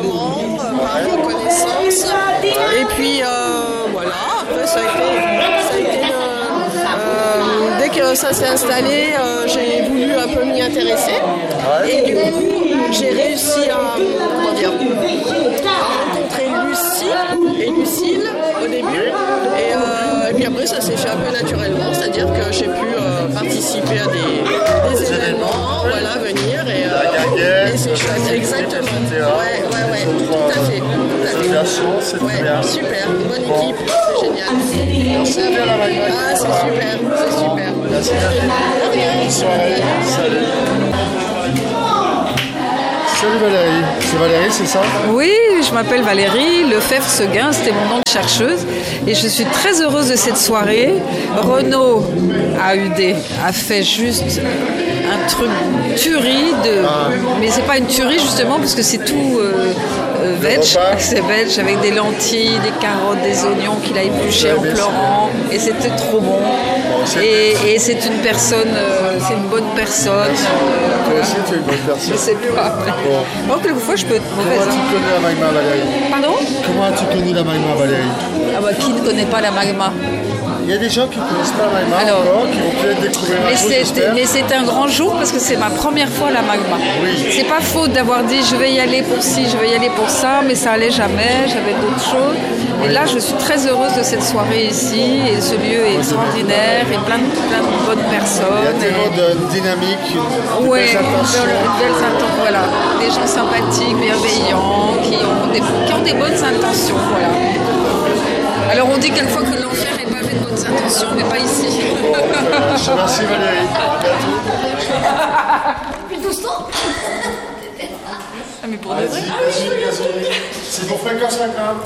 maman, par mes connaissances. Et puis voilà, après ça a été dès que ça s'est installé, j'ai voulu un peu m'y intéresser. Et du coup, j'ai réussi à rencontrer Lucie et Lucille au début. Et puis après, ça s'est fait un peu naturellement, c'est-à-dire que j'ai pu participer à des événements, voilà, venir et c'est chouette. Exactement. Ouais, tout à fait. C'est bien. Super, bonne équipe, c'est génial. Merci bien la Magma. Ah, c'est super. Merci bien. Bonne soirée. Salut. Salut Valérie. C'est Valérie, c'est ça? Oui, je m'appelle Valérie Lefebvre-Seguin, c'était mon nom de chercheuse. Et je suis très heureuse de cette soirée. Renaud AUD a fait juste un truc tuerie, mais c'est pas une tuerie justement parce que c'est tout veg, c'est veg avec des lentilles, des carottes, des oignons qu'il a épluchés en pleurant et c'était trop bon. Et c'est une personne, c'est une bonne personne. Toi aussi, tu es une bonne personne. Je sais pas. Bon, quelquefois je peux être mauvaise. Comment as-tu connu la Magma, Valérie? Pardon? Comment as-tu connu la Magma, Valérie? Ah bah qui ne connaît pas la Magma? Il y a des gens qui ne connaissent pas la Magma encore, qui vont peut-être découvrir un jour, j'espère. Mais c'est un grand jour parce que c'est ma première fois à la Magma. Oui. C'est pas faute d'avoir dit je vais y aller pour ci, je vais y aller pour ça, mais ça allait jamais, j'avais d'autres choses. Et là, je suis très heureuse de cette soirée ici, et ce lieu est extraordinaire, et plein de bonnes personnes. Il y a tellement de dynamique, de ouais, belles intentions. Voilà, des gens sympathiques, bienveillants, qui ont des bonnes intentions, voilà. Alors on dit quelquefois que l'enfer est pavé de bonnes intentions, mais pas ici. Merci Valérie. Depuis 12 ans. Ah mais pour de vrai. Vas-y. C'est pour Fréquence Magma.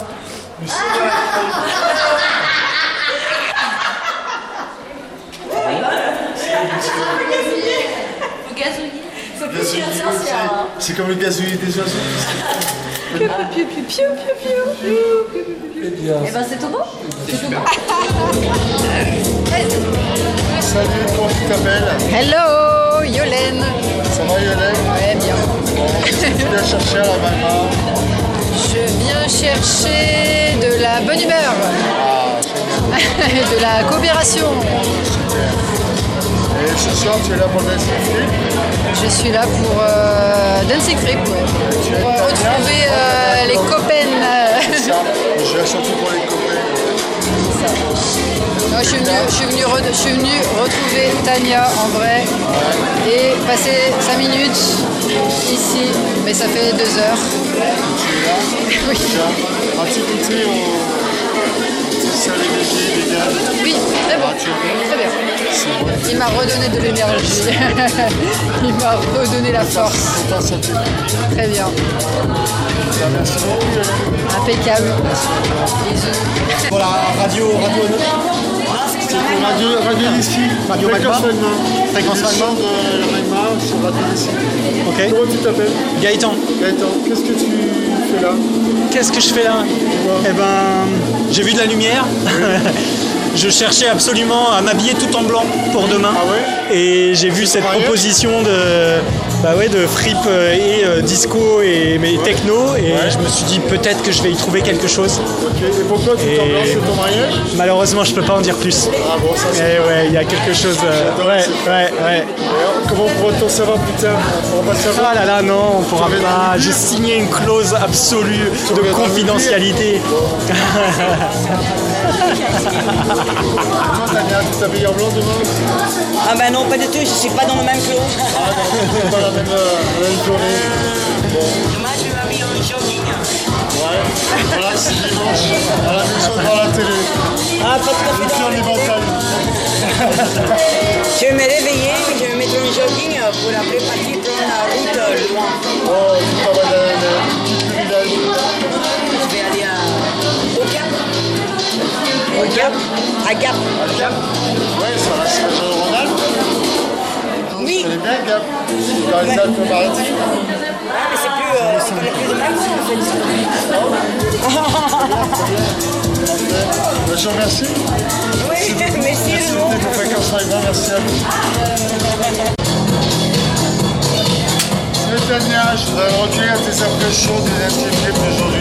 Le gazouillis. C'est plus si c'est comme le gazouillis des oiseaux. Eh ben c'est tout bon. Salut, comment tu t'appelles? Hello, Yolène. Ça va Yolène? Ouais, bien. Qu'est-ce que tu viens chercher à la Magma? Je viens chercher de la bonne humeur, de la coopération. Et ce soir, tu es là pour Dancing Free? Je suis là pour Dancing Free, pour retrouver les copains. C'est ça. Je viens surtout pour les copains. Non, je suis venue retrouver Tania en vrai et passer 5 minutes ici, mais ça fait 2 heures. Tu es là? Oui. As-tu goûté au salé des gars? Oui, très bon. Très bien. Il m'a redonné de l'énergie. Il m'a redonné la force. Très bien. Merci beaucoup. Impeccable. Bisous. Voilà, radio ici. Radio Magma. Fréquence Magma de la Magma sur Radio ici. Ok. Comment tu t'appelles? Gaëtan. Gaëtan, qu'est-ce que tu fais là? Qu'est-ce que je fais là? Eh ben, j'ai vu de la lumière. Je cherchais absolument à m'habiller tout en blanc pour demain. Ah ouais? Et j'ai vu cette proposition de fripe et disco et techno. Et je me suis dit peut-être que je vais y trouver quelque chose. Ok, et pourquoi tout en blanc, c'est ton mariage? Malheureusement, je peux pas en dire plus. Ah bon, ça c'est... Et ouais, il y a quelque chose... ouais. D'ailleurs, comment pourra-t-on savoir plus tard? On pourra pas savoir. Ah là là, non, on pourra pas. J'ai signé une clause absolue de confidentialité. Toi, Tania, tu t'habilles en blanc demain aussi? Ah bah non, pas du tout, je suis pas dans le même clos. Ah non, c'est pas la même journée. Bon. Moi, je m'habille en jogging. Ouais, voilà, c'est dimanche, à la maison devant la télé. Ah, pas tout à fait. Le cœur des batailles. Je vais me réveiller, je vais me mettre en jogging pour après partir prendre la route loin. Oh, tu travailles dans le petit village. Je vais aller au Cap. Au Cap? À Gap. À Gap? Ouais, ça va, c'est le Rhône-Alpes. Oui. C'est bien Gap. Dans les Alpes-Maritimes. Ah, mais c'est plus... on connaît plus de mal, en fait. Je vous remercie. Oui, merci. C'était pour Fréquence Magma, merci à vous. Tania, je voudrais recueillir tes impressions des Intimes d'aujourd'hui.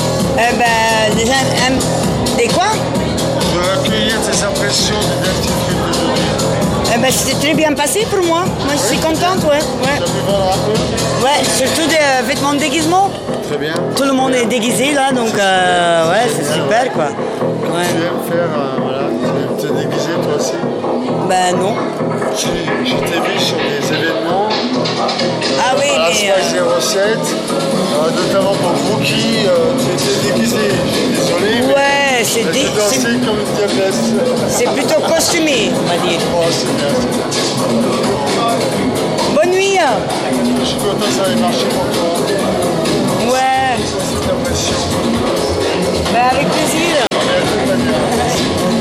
Des quoi? Je voudrais recueillir tes impressions des Intimes d'aujourd'hui. C'était très bien passé pour moi. Moi, je suis contente, ouais. Tu as pu vendre un peu? Ouais, surtout des vêtements de déguisement. Très bien. Tout le monde est déguisé là, donc ouais, c'est super quoi. Ouais. Tu aimes faire, voilà, tu aimes te déguiser toi aussi? Ben non. Je t'ai vu sur des événements. Ah oui, à la mais. soirée 07, notamment pour Brookie, tu étais déguisé. Je suis désolé. Mais Ouais, c'est tu dansé comme une diablesse. C'est plutôt costumé, on va dire. Oh, c'est bien, c'est bien. Bonne nuit. Je suis content que ça ait marché pour toi.